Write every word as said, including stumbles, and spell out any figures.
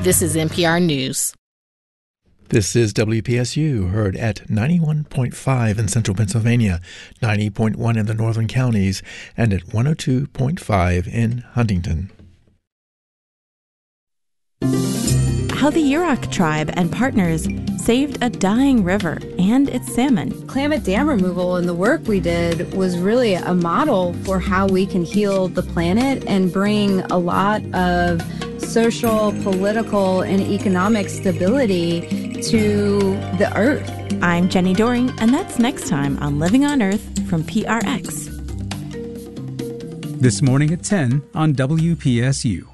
This is N P R News. This is W P S U, heard at ninety-one point five in central Pennsylvania, ninety point one in the northern counties, and at one oh two point five in Huntington. How the Yurok tribe and partners saved a dying river and its salmon. Klamath Dam removal and the work we did was really a model for how we can heal the planet and bring a lot of social, political, and economic stability to the Earth. I'm Jenny Doring, and that's next time on Living on Earth from P R X. This morning at ten on W P S U.